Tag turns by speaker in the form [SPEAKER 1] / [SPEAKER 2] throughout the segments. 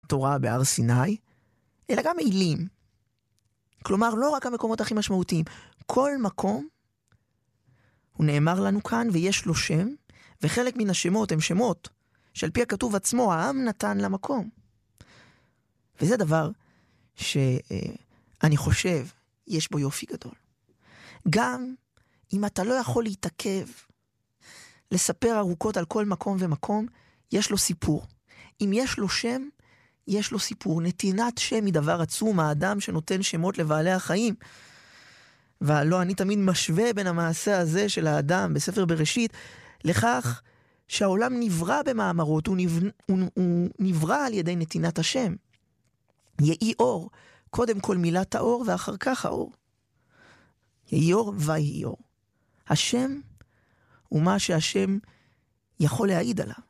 [SPEAKER 1] התורה בהר סיני, אלא גם מילים. כלומר, לא רק המקומות הכי משמעותיים. כל מקום, הוא נאמר לנו כאן, ויש לו שם, וחלק מן השמות הם שמות, שעל פי הכתוב עצמו, העם נתן למקום. וזה דבר שאני חושב, יש בו יופי גדול. גם אם אתה לא יכול להתעכב, לספר ארוכות על כל מקום ומקום, יש לו סיפור. אם יש לו שם, יש לו סיפור. נתינת שם היא דבר עצום, האדם שנותן שמות לבעלי החיים. ולא, אני תמיד משווה בין המעשה הזה של האדם בספר בראשית, לכך שהעולם נברא במאמרות, הוא נברא על ידי נתינת השם. יהי אור, קודם כל מילת האור ואחר כך האור. יהי אור ויהי אור. השם הוא מה שהשם יכול להעיד עליו.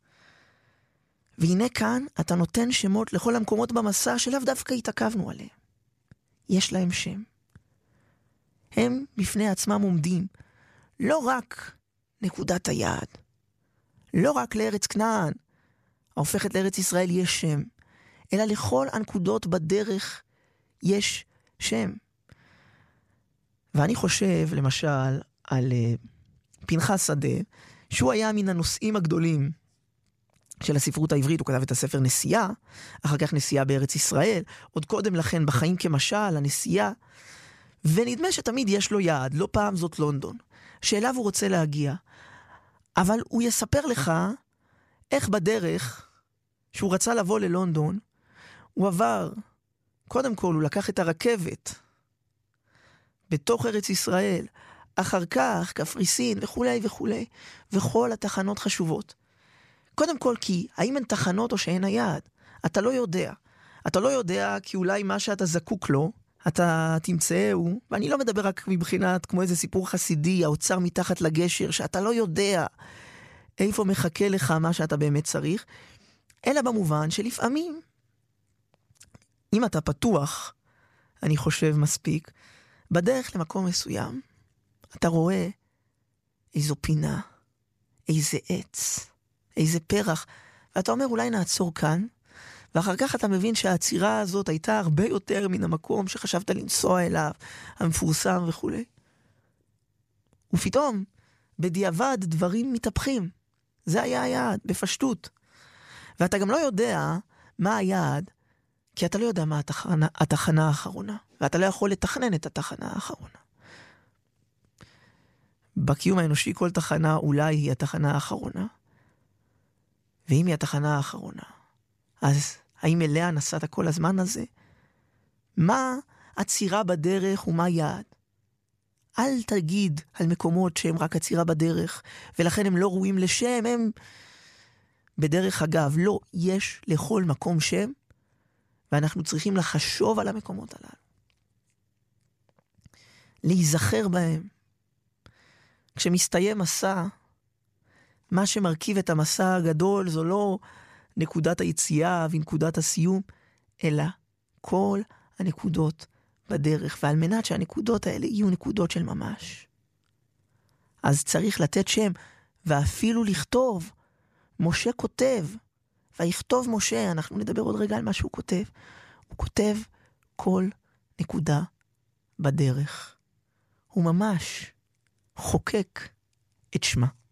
[SPEAKER 1] והנה כאן אתה נותן שמות לכל המקומות במסע שלאו דווקא התעכבנו עליהם. יש להם שם. הם בפני עצמם עומדים. לא רק נקודת היעד. לא רק לארץ כנען, ההופכת לארץ ישראל יש שם. אלא לכל הנקודות בדרך יש שם. ואני חושב למשל על פנחס שדה, שהוא היה מן הנושאים הגדולים של הספרות העברית. הוא כתב את הספר נסיעה, אחר כך נסיעה בארץ ישראל, עוד קודם לכן בחיים כמשל, הנסיעה, ונדמה שתמיד יש לו יעד, לא פעם זאת לונדון, שאליו הוא רוצה להגיע. אבל הוא יספר לך איך בדרך שהוא רצה לבוא ללונדון, הוא עבר, קודם כל הוא לקח את הרכבת בתוך ארץ ישראל, אחר כך קפריסין וכולי וכולי, וכל התחנות חשובות. קודם כל כי האם הן תחנות או שהן היעד? אתה לא יודע. אתה לא יודע כי אולי מה שאתה זקוק לו, אתה תמצאהו, ואני לא מדבר רק מבחינת כמו איזה סיפור חסידי, האוצר מתחת לגשר, שאתה לא יודע איפה מחכה לך מה שאתה באמת צריך, אלא במובן שלפעמים, אם אתה פתוח, אני חושב מספיק, בדרך למקום מסוים, אתה רואה איזו פינה, איזה עץ, איזה פרח, ואתה אומר אולי נעצור כאן, ואחר כך אתה מבין שהעצירה הזאת הייתה הרבה יותר מן המקום שחשבת לנסוע אליו, המפורסם וכו'. ופתאום, בדיעבד דברים מתהפכים. זה היה היעד, בפשטות. ואתה גם לא יודע מה היעד, כי אתה לא יודע מה התחנה האחרונה, ואתה לא יכול לתכנן את התחנה האחרונה. בקיום האנושי כל תחנה אולי היא התחנה האחרונה, ואם היא התחנה האחרונה, אז האם אליה נסעת כל הזמן הזה? מה עצירה בדרך ומה יעד? אל תגיד על מקומות שהם רק עצירה בדרך, ולכן הם לא ראויים לשם, הם בדרך אגב, לא, יש לכל מקום שם, ואנחנו צריכים לחשוב על המקומות הללו. להיזכר בהם. כשמסתיים מסע, מה שמרכיב את המסע הגדול זו לא נקודת היציאה ונקודת הסיום, אלא כל הנקודות בדרך, ועל מנת שהנקודות האלה יהיו נקודות של ממש. אז צריך לתת שם, ואפילו לכתוב. משה כותב, ויכתוב משה, אנחנו נדבר עוד רגע על מה שהוא כותב. הוא כותב כל נקודה בדרך. הוא ממש חוקק את שמה.